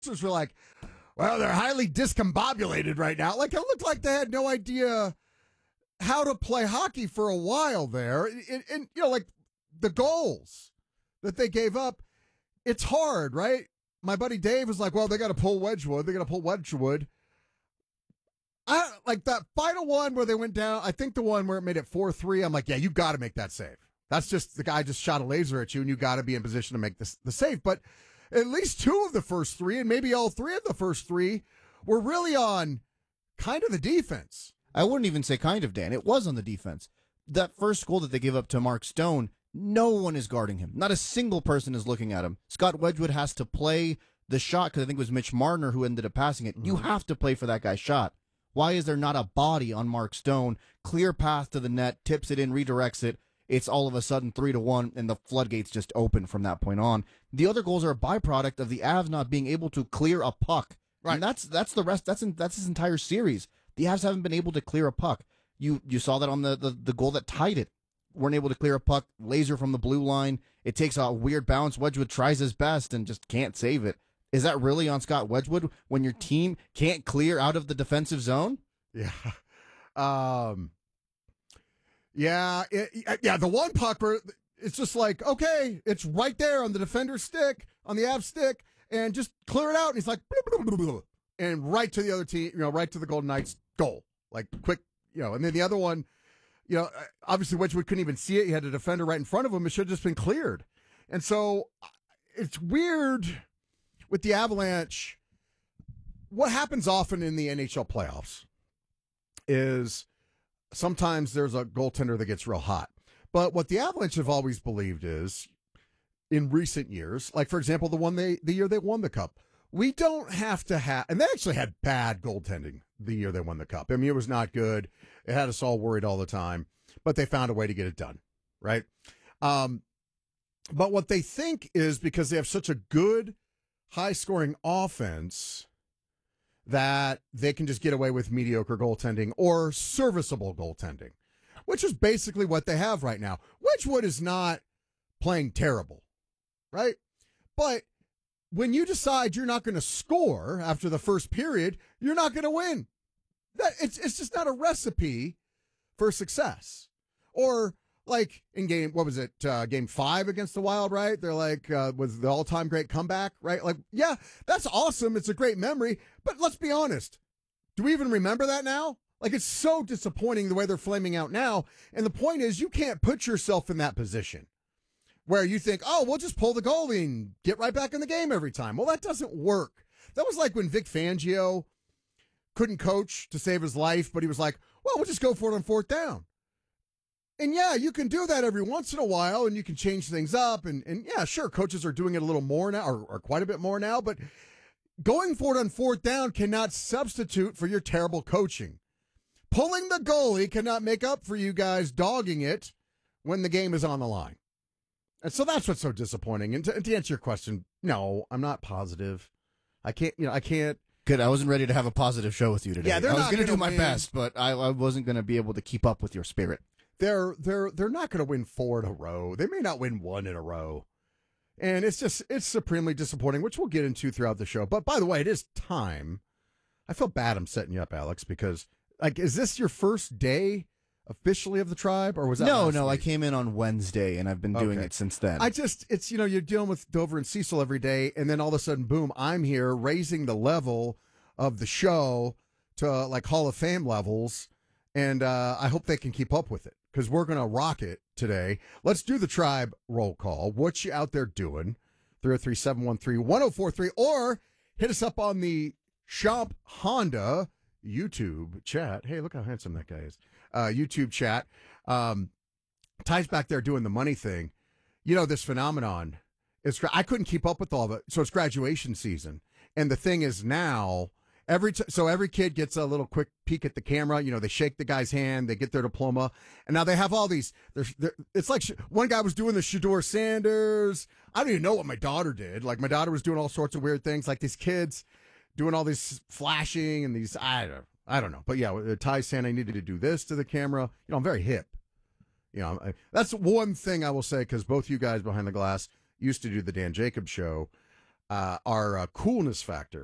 were like, well, they're highly discombobulated right now. Like, it looked like they had no idea how to play hockey for a while there. And like the goals that they gave up, it's hard, right? My buddy Dave was like, well, they got to pull Wedgwood. They got to pull Wedgwood. I like that final one where they went down. I think the one where it made it 4-3. I'm like, yeah, you got to make that save. That's just the guy just shot a laser at you, and you got to be in position to make the save. But at least two of the first three, and maybe all three of the first three, were really on kind of the defense. I wouldn't even say kind of, Dan. It was on the defense. That first goal that they gave up to Mark Stone, no one is guarding him. Not a single person is looking at him. Scott Wedgwood has to play the shot because I think it was Mitch Marner who ended up passing it. Mm-hmm. You have to play for that guy's shot. Why is there not a body on Mark Stone? Clear path to the net, tips it in, redirects it. It's all of a sudden 3-1, and the floodgates just open from that point on. The other goals are a byproduct of the Avs not being able to clear a puck. Right. And that's the rest. That's this entire series. The Avs haven't been able to clear a puck. You saw that on the goal that tied it. Weren't able to clear a puck. Laser from the blue line. It takes a weird bounce. Wedgwood tries his best and just can't save it. Is that really on Scott Wedgwood when your team can't clear out of the defensive zone? Yeah. Yeah. The one puck where it's just like, okay, it's right there on the defender's stick, on the Avs stick, and just clear it out. And he's like, blah, blah, blah, blah, and right to the other team, right to the Golden Knights goal. Like quick, and then the other one, obviously Wedgwood couldn't even see it. He had a defender right in front of him. It should have just been cleared. And so it's weird with the Avalanche. What happens often in the NHL playoffs is sometimes there's a goaltender that gets real hot. But what the Avalanche have always believed is, in recent years, like, for example, the year they won the Cup, we don't have to have, and they actually had bad goaltending the year they won the Cup. I mean, it was not good. It had us all worried all the time, but they found a way to get it done, right? But what they think is because they have such a good, high-scoring offense that they can just get away with mediocre goaltending or serviceable goaltending, which is basically what they have right now. Wedgwood is not playing terrible, right? But when you decide you're not going to score after the first period, you're not going to win. It's just not a recipe for success. Or like in game 5 against the Wild, right? They're like, was the all-time great comeback, right? Like, yeah, that's awesome. It's a great memory. But let's be honest. Do we even remember that now? Like, it's so disappointing the way they're flaming out now. And the point is, you can't put yourself in that position where you think, oh, we'll just pull the goalie and get right back in the game every time. Well, that doesn't work. That was like when Vic Fangio couldn't coach to save his life, but he was like, well, we'll just go for it on fourth down. And yeah, you can do that every once in a while, and you can change things up. And yeah, sure, coaches are doing it a little more now, or quite a bit more now, but going for it on fourth down cannot substitute for your terrible coaching. Pulling the goalie cannot make up for you guys dogging it when the game is on the line. And so that's what's so disappointing. And to answer your question, no, I'm not positive. I can't. Good. I wasn't ready to have a positive show with you today. Yeah, I was going to do my best, but I wasn't going to be able to keep up with your spirit. They're not going to win 4 in a row. They may not win 1 in a row. And it's supremely disappointing, which we'll get into throughout the show. But by the way, it is time. I feel bad I'm setting you up, Alex, because is this your first day officially of the tribe, or was that No, week? I came in on Wednesday, and I've been doing it since then. It's you're dealing with Dover and Cecil every day, and then all of a sudden, boom, I'm here raising the level of the show to like Hall of Fame levels, and I hope they can keep up with it, because we're going to rock it today. Let's do the tribe roll call. What you out there doing? 303-713-1043, or hit us up on the Shop Honda YouTube chat. Hey, look how handsome that guy is. YouTube chat. Ty's back there doing the money thing. This phenomenon is, I couldn't keep up with all of it. So it's graduation season. And the thing is now, every kid gets a little quick peek at the camera. They shake the guy's hand, they get their diploma. And now they have all these, it's like one guy was doing the Shedeur Sanders. I don't even know what my daughter did. Like, my daughter was doing all sorts of weird things, like these kids doing all this flashing and these, I don't know. But yeah, Ty saying I needed to do this to the camera. I'm very hip. That's one thing I will say, because both you guys behind the glass used to do the Dan Jacobs show. our coolness factor.